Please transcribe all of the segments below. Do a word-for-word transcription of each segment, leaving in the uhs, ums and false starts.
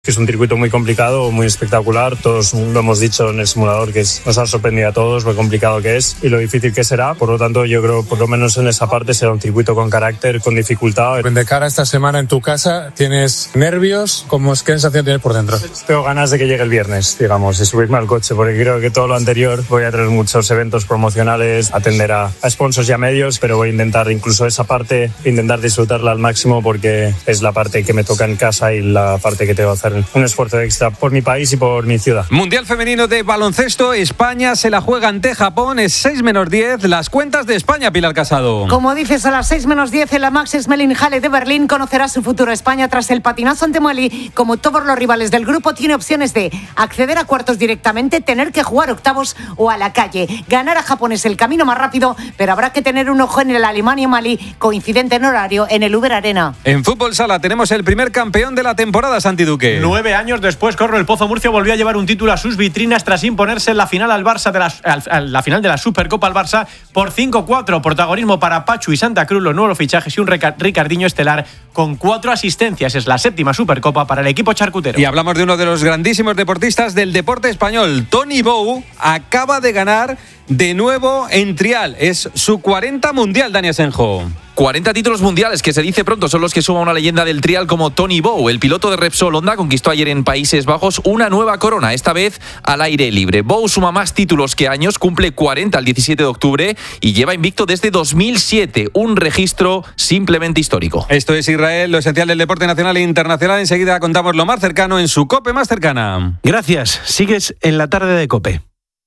que es un circuito muy complicado, muy espectacular. Todos lo hemos dicho en el simulador, que es, nos ha sorprendido a todos lo complicado que es y lo difícil que será. Por lo tanto, yo creo, por lo menos en esa parte, será un circuito con carácter, con dificultad. De cara a esta semana en tu casa, ¿tienes nervios? ¿Cómo es, qué sensación tienes por dentro? Tengo ganas de que llegue el viernes, digamos, y subirme al coche, porque creo que todo lo anterior voy a tener muchos eventos promocionales, atender a, a sponsors y a medios, pero voy a intentar incluso esa parte, intentar disfrutarla al máximo, porque es la parte que me toca en casa y la parte que tengo que hacer un esfuerzo extra por mi país y por mi ciudad. Mundial femenino de baloncesto, España se la juega ante Japón, es seis menos diez, las cuentas de España, Pilar Casado. Como dices, a las seis menos diez en la Max Schmeling-Halle de Berlín conocerá su futuro España tras el patinazo ante Mali. Como todos los rivales del grupo, tiene opciones de acceder a cuartos directamente, tener que jugar octavos o a la calle. Ganar a Japón es el camino más rápido, pero habrá que tener un ojo en el Alemania-Mali, coincidente en horario en el Uber Arena. En fútbol sala tenemos el primer campeón de la temporada, Santi Duque. Nueve años después, Corro, el Pozo Murcia volvió a llevar un título a sus vitrinas tras imponerse en la final al Barça de la, al, a la final de la Supercopa al Barça por cinco cuatro. Protagonismo para Pachu y Santa Cruz, los nuevos fichajes y un Ricardinho estelar con cuatro asistencias. Es la séptima Supercopa para el equipo charcutero. Y hablamos de uno de los grandísimos deportistas del deporte español. Toni Bou acaba de ganar de nuevo en trial. Es su cuarenta mundial, Dani Asenjo. cuarenta títulos mundiales, que se dice pronto, son los que suma una leyenda del trial como Toni Bou. El piloto de Repsol Honda conquistó ayer en Países Bajos una nueva corona, esta vez al aire libre. Bou suma más títulos que años, cumple cuarenta el diecisiete de octubre y lleva invicto desde dos mil siete, un registro simplemente histórico. Esto es Israel, lo esencial del deporte nacional e internacional. Enseguida contamos lo más cercano en su COPE más cercana. Gracias, sigues en la tarde de COPE.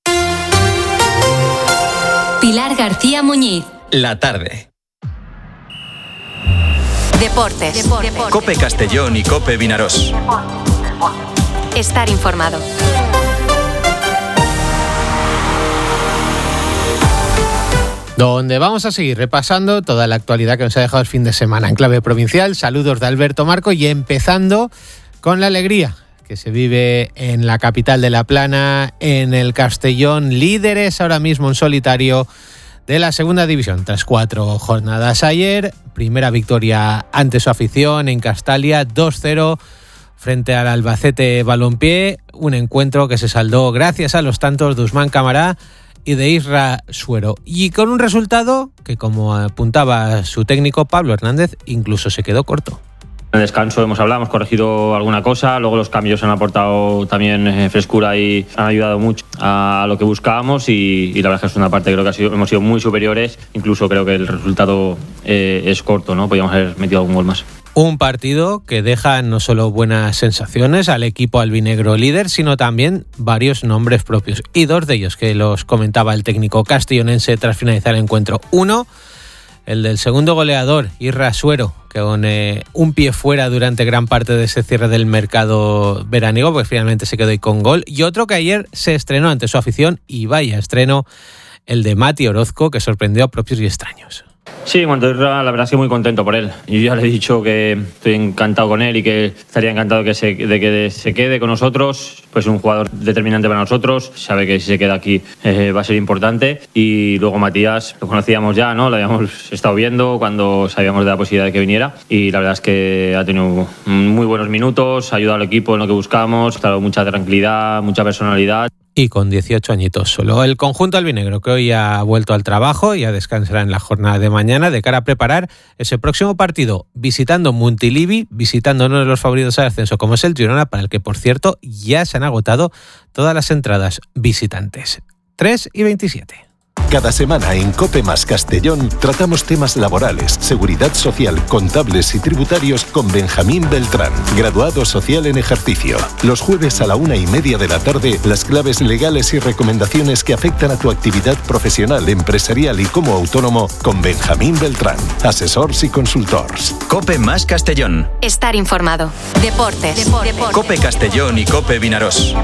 Pilar García Muñiz. La tarde. Deportes. Deportes. COPE Castellón y COPE Vinarós. Estar informado. Donde vamos a seguir repasando toda la actualidad que nos ha dejado el fin de semana en clave provincial. Saludos de Alberto Marco y empezando con la alegría que se vive en la capital de La Plana, en el Castellón, líderes ahora mismo en solitario de la segunda división. Tras cuatro jornadas ayer, primera victoria ante su afición en Castalia, dos cero frente al Albacete Balompié, un encuentro que se saldó gracias a los tantos de Usman Camará y de Isra Suero, y con un resultado que, como apuntaba su técnico Pablo Hernández, incluso se quedó corto. En el descanso hemos hablado, hemos corregido alguna cosa, luego los cambios han aportado también eh, frescura y han ayudado mucho a lo que buscábamos y, y la verdad es que es una parte que creo que ha sido, hemos sido muy superiores, incluso creo que el resultado eh, es corto, ¿no? Podríamos haber metido algún gol más. Un partido que deja no solo buenas sensaciones al equipo albinegro líder, sino también varios nombres propios, y dos de ellos que los comentaba el técnico castellonense tras finalizar el encuentro. Uno, el del segundo goleador, Isra Suero, que con eh, un pie fuera durante gran parte de ese cierre del mercado veraniego, pues finalmente se quedó ahí con gol. Y otro que ayer se estrenó ante su afición, y vaya estreno, el de Mati Orozco, que sorprendió a propios y extraños. Sí, en cuanto a Isra, la verdad es que muy contento por él. Yo ya le he dicho que estoy encantado con él y que estaría encantado que se, de que se quede con nosotros. Pues es un jugador determinante para nosotros. Sabe que si se queda aquí eh, va a ser importante. Y luego Matías, lo conocíamos ya, ¿no? Lo habíamos estado viendo cuando sabíamos de la posibilidad de que viniera. Y la verdad es que ha tenido muy buenos minutos, ha ayudado al equipo en lo que buscamos, ha dado mucha tranquilidad, mucha personalidad. Y con dieciocho añitos solo. El conjunto albinegro, que hoy ha vuelto al trabajo y a descansar en la jornada de mañana de cara a preparar ese próximo partido visitando Montilivi, visitando uno de los favoritos al ascenso como es el Girona, para el que por cierto ya se han agotado todas las entradas visitantes. tres y veintisiete. Cada semana en COPE más Castellón tratamos temas laborales, seguridad social, contables y tributarios con Benjamín Beltrán, graduado social en ejercicio. Los jueves a la una y media de la tarde, las claves legales y recomendaciones que afectan a tu actividad profesional, empresarial y como autónomo con Benjamín Beltrán, asesors y consultors. COPE más Castellón. Estar informado. Deportes. Deportes. COPE Castellón y COPE Vinarós.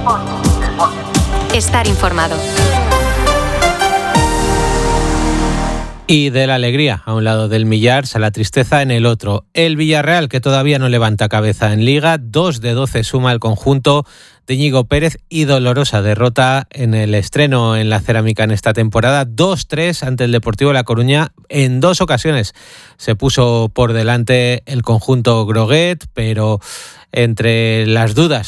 Estar informado. Y de la alegría a un lado del Millars a la tristeza en el otro. El Villarreal, que todavía no levanta cabeza en Liga, dos de doce suma el conjunto de Íñigo Pérez y dolorosa derrota en el estreno en la Cerámica en esta temporada. dos tres ante el Deportivo La Coruña. En dos ocasiones se puso por delante el conjunto groguet, pero entre las dudas